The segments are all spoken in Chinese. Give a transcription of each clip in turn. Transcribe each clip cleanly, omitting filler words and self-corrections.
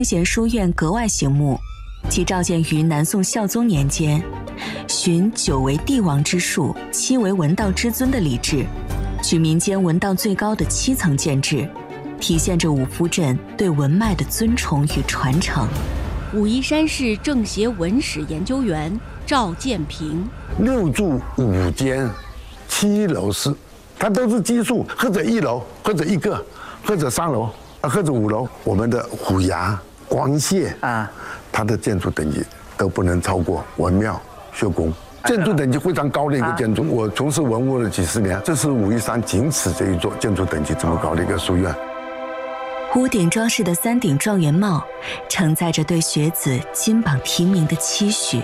贤书院格外醒目，其召建于南宋孝宗年间，循9为帝王之术，7为文道之尊的礼制，取民间文道最高的7层建制，体现着五夫镇对文脉的尊崇与传承。 武夷山市政协文史研究员赵建平 ，6柱5间7楼室，它都是基数，或者1楼，或者1个，或者3楼，或者5楼。我们的虎牙、光谢它的建筑等级都不能超过文庙、修宫。建筑等级非常高的一个建筑，我从事文物了几10年，这是武夷山仅此这一座建筑等级这么高的一个书院。 屋顶装饰的3顶状元帽，承载着对学子金榜题名的期许。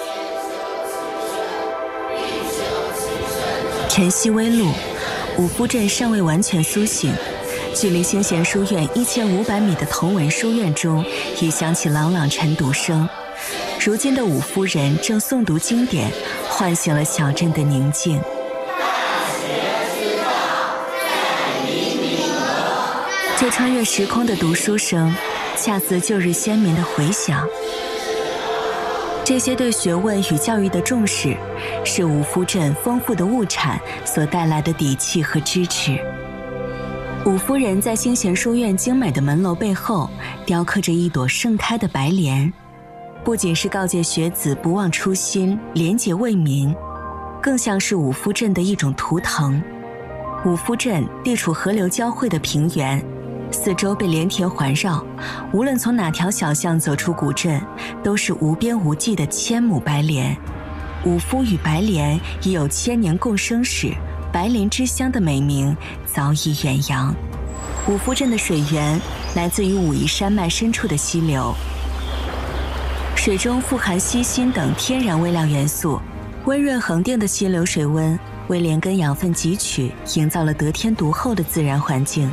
晨曦微露，五夫镇尚未完全苏醒，距离兴贤书院1500米的同文书院中，已响起朗朗晨读声。如今的五夫人正诵读经典，唤醒了小镇的宁静。这穿越时空的读书声，恰似旧日先民的回响。这些对学问与教育的重视，是五夫镇丰富的物产所带来的底气和支持。五夫人在兴贤书院精美的门楼背后，雕刻着一朵盛开的白莲，不仅是告诫学子不忘初心、廉洁为民，更像是五夫镇的一种图腾。五夫镇地处河流交汇的平原，四周被连田环绕，无论从哪条小巷走出古镇，都是无边无际的千亩白莲。五夫与白莲已有1000年共生史，白莲之乡的美名早已远扬。五夫镇的水源来自于武夷山脉深处的溪流，水中富含硒锌等天然微量元素，温润恒定的溪流水温为莲根养分汲取，营造了得天独厚的自然环境。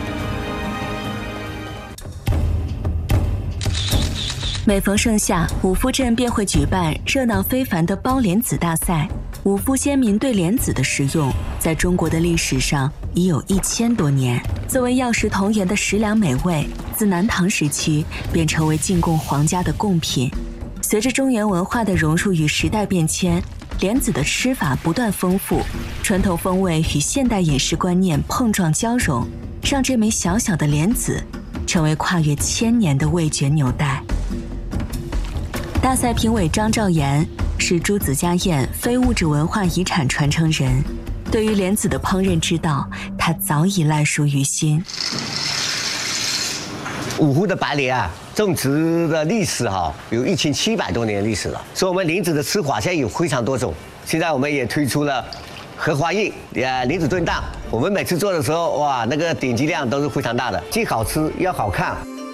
每逢盛夏，五夫镇便会举办热闹非凡的包莲子大赛。五夫先民对莲子的食用，在中国的历史上已有1000多年。作为药食同源的食粮美味，自南唐时期便成为进贡皇家的贡品。随着中原文化的融入与时代变迁，莲子的吃法不断丰富，传统风味与现代饮食观念碰撞交融，让这枚小小的莲子成为跨越1000年的味觉纽带。大赛评委张兆岩是朱子家宴非物质文化遗产传承人，对于莲子的烹饪之道，他早已烂熟于心。 五夫的白莲种植的历史有1700多年的历史了，所以我们莲子的吃法现在有非常多种。现在我们也推出了荷花印莲子炖蛋，我们每次做的时候，哇，那个点击量都是非常大的，既好吃又好看。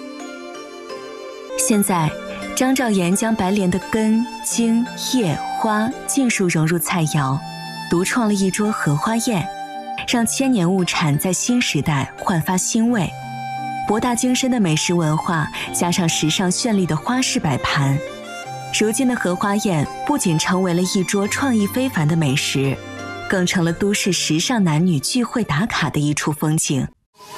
现在张兆岩将白莲的根、茎、叶、花尽数融入菜肴，独创了一桌荷花宴，让1000年物产在新时代焕发新味。博大精深的美食文化，加上时尚绚丽的花式摆盘，如今的荷花宴不仅成为了一桌创意非凡的美食，更成了都市时尚男女聚会打卡的一处风景。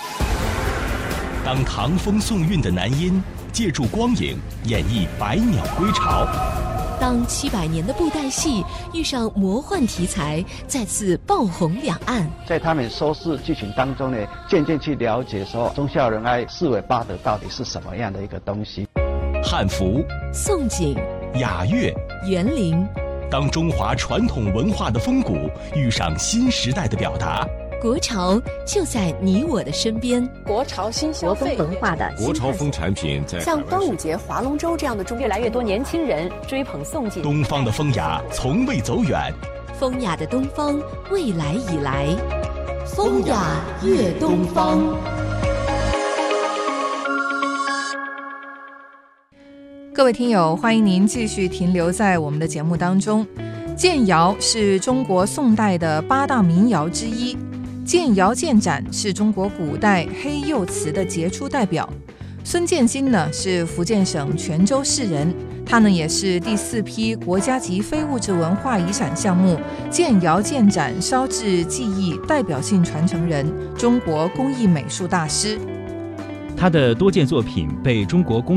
当唐风宋韵的男音借助光影演绎百鸟归巢， 当700年的布袋戏遇上魔幻题材，再次爆红两岸。 在他们收视剧情当中呢，渐渐去了解说忠孝仁爱四维八德到底是什么样的一个东西。 汉服、 宋锦、 雅乐、 园林， 当中华传统文化的风骨遇上新时代的表达。 国潮就在你我的身边， 国潮新消费， 国风文化的国潮风产品在像端午节、划龙舟这样的越来越多年轻人追捧宋锦。 东方的风雅从未走远， 风雅的东方未来已来，风雅悦东方。 各位听友，欢迎您继续停留在我们的节目当中。建窑是中国宋代的8大名窑之一。建窑建盏是中国古代黑釉瓷的杰出代表。孙建新呢是福建省泉州市人，他呢也是第4批国家级非物质文化遗产项目建窑建盏烧制技艺代表性传承人，中国工艺美术大师。 他的多件作品被中国工